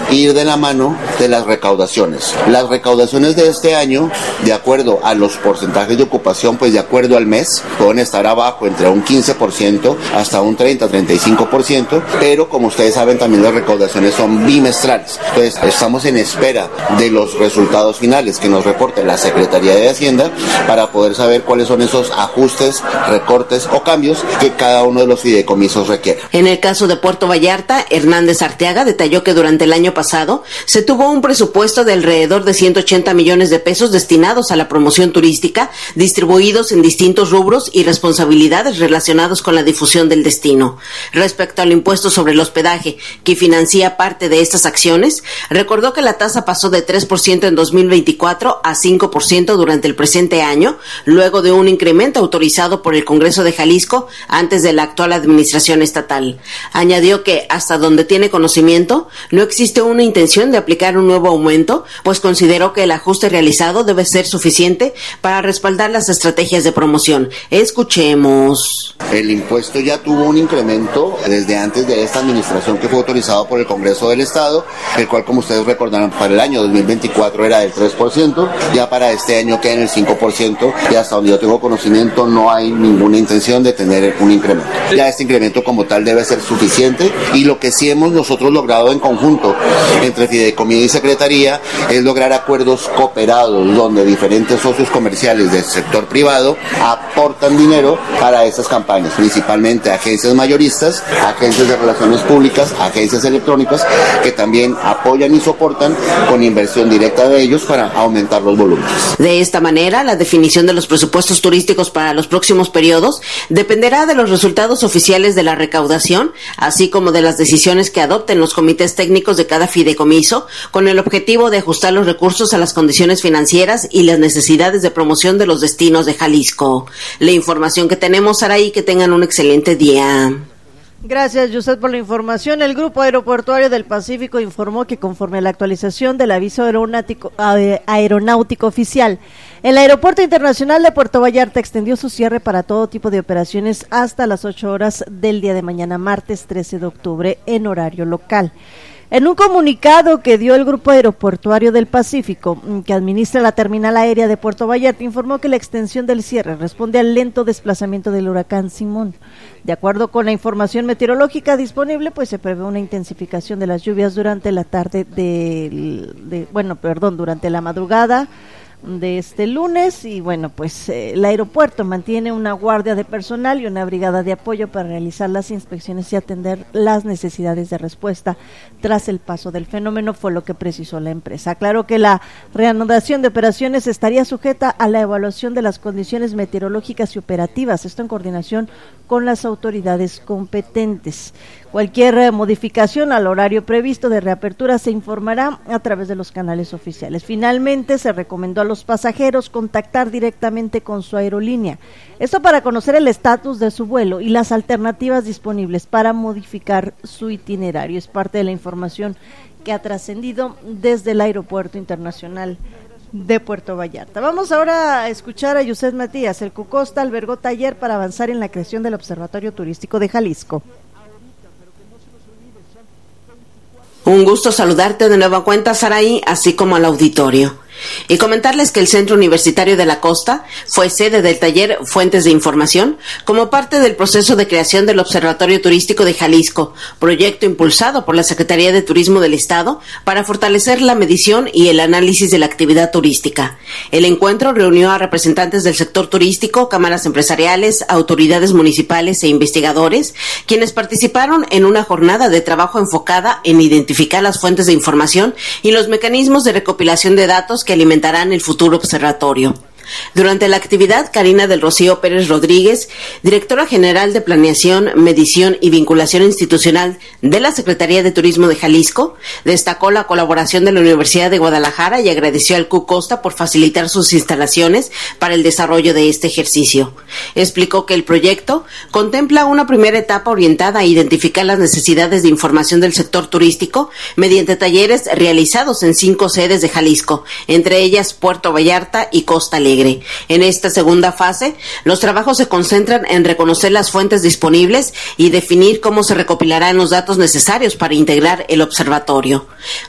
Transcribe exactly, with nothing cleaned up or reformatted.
ir de la mano de las recaudaciones. Las recaudaciones de este año, de acuerdo a los porcentajes de ocupación, pues de acuerdo al mes, pueden estar abajo entre un quince por ciento hasta un treinta a treinta y cinco por ciento, pero como ustedes saben también las recaudaciones son bimestrales. Entonces estamos en espera de los resultados finales que nos reporte la Secretaría de Hacienda para poder saber cuáles son esos ajustes, recortes o cambios que cada uno de los fideicomisos requiere. En el caso de Puerto Vallarta, Hernández Arteaga detalló que durante el año pasado se tuvo un presupuesto de alrededor de ciento ochenta millones de pesos destinados a la promoción turística, distribuidos en distintos rubros y responsabilidades relacionados con la difusión del destino. Respecto al impuesto sobre el hospedaje, que financia parte de estas acciones, recordó que la tasa pasó de tres por ciento en dos mil veinticuatro a cinco por ciento durante el presente año, luego de un incremento autorizado por el Congreso de Jalisco antes de la actual administración estatal. Añadió que, hasta donde tiene conocimiento, no existe una intención de aplicar un nuevo aumento, pues consideró que el ajuste realizado debe ser suficiente para respaldar las estrategias de promoción. Escuchemos. El impuesto ya tuvo un incremento desde antes de esta administración que fue autorizado por el Congreso del Estado, el cual, como ustedes recordarán, para el año dos mil veinticuatro era del tres por ciento, ya para este año queda en el cinco por ciento y hasta donde yo tengo conocimiento no hay ninguna intención de tener un incremento. Ya este incremento como tal debe ser suficiente y lo que sí hemos nosotros logrado en conjunto entre Fideicomiso y Secretaría es lograr acuerdos cooperados donde diferentes socios comerciales del sector privado aportan dinero para estas campañas, principalmente agencias mayoristas, agencias de relaciones públicas, agencias electrónicas que también apoyan y soportan con inversión directa de ellos para aumentar los volúmenes. De esta manera, la definición de los presupuestos turísticos para los próximos periodos dependerá de los resultados oficiales de la recaudación, así como de las decisiones que adopten los comités técnicos de cada fideicomiso, con el objetivo de ajustar los recursos a las condiciones financieras y las necesidades de promoción de los destinos de Jalisco. La información que tenemos, Saraí, que tengan un excelente día. Gracias, Yusef, por la información. El Grupo Aeroportuario del Pacífico informó que conforme a la actualización del aviso aeronáutico, aeronáutico oficial, el Aeropuerto Internacional de Puerto Vallarta extendió su cierre para todo tipo de operaciones hasta las ocho horas del día de mañana, martes trece de octubre, en horario local. En un comunicado que dio el Grupo Aeroportuario del Pacífico, que administra la terminal aérea de Puerto Vallarta, informó que la extensión del cierre responde al lento desplazamiento del huracán Simón. De acuerdo con la información meteorológica disponible, pues se prevé una intensificación de las lluvias durante la tarde de, de bueno, perdón, durante la madrugada de este lunes y bueno, pues eh, el aeropuerto mantiene una guardia de personal y una brigada de apoyo para realizar las inspecciones y atender las necesidades de respuesta tras el paso del fenómeno, fue lo que precisó la empresa. Aclaró que la reanudación de operaciones estaría sujeta a la evaluación de las condiciones meteorológicas y operativas, esto en coordinación con las autoridades competentes. Cualquier modificación al horario previsto de reapertura se informará a través de los canales oficiales. Finalmente, se recomendó a los pasajeros contactar directamente con su aerolínea. Esto para conocer el estatus de su vuelo y las alternativas disponibles para modificar su itinerario. Es parte de la información que ha trascendido desde el Aeropuerto Internacional de Puerto Vallarta. Vamos ahora a escuchar a Yusef Matías. El CUCOSTA albergó taller para avanzar en la creación del Observatorio Turístico de Jalisco. Un gusto saludarte de nueva cuenta, Saraí, así como al auditorio. Y comentarles que el Centro Universitario de la Costa fue sede del taller Fuentes de Información como parte del proceso de creación del Observatorio Turístico de Jalisco, proyecto impulsado por la Secretaría de Turismo del Estado para fortalecer la medición y el análisis de la actividad turística. El encuentro reunió a representantes del sector turístico, cámaras empresariales, autoridades municipales e investigadores, quienes participaron en una jornada de trabajo enfocada en identificar las fuentes de información y los mecanismos de recopilación de datos que alimentarán el futuro observatorio. Durante la actividad, Karina del Rocío Pérez Rodríguez, directora general de Planeación, Medición y Vinculación Institucional de la Secretaría de Turismo de Jalisco, destacó la colaboración de la Universidad de Guadalajara y agradeció al CUCOSTA por facilitar sus instalaciones para el desarrollo de este ejercicio. Explicó que el proyecto contempla una primera etapa orientada a identificar las necesidades de información del sector turístico mediante talleres realizados en cinco sedes de Jalisco, entre ellas Puerto Vallarta y Costa Alegre. En esta segunda fase, los trabajos se concentran en reconocer las fuentes disponibles y definir cómo se recopilarán los datos necesarios para integrar el observatorio.